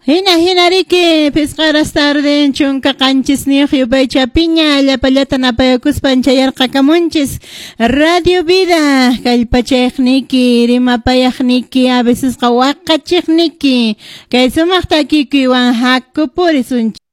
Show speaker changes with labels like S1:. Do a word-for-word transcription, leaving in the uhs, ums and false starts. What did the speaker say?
S1: Hina hinariki pisqaras tarde chunka qanchis niq yupay chapiña llapallata napayakuspan chayarqakamunchis Radio Vida kallpachayaqniki rimapayaqniki a veces qawaqachiqniki kay sumaq takiykiwan hakupurisunchis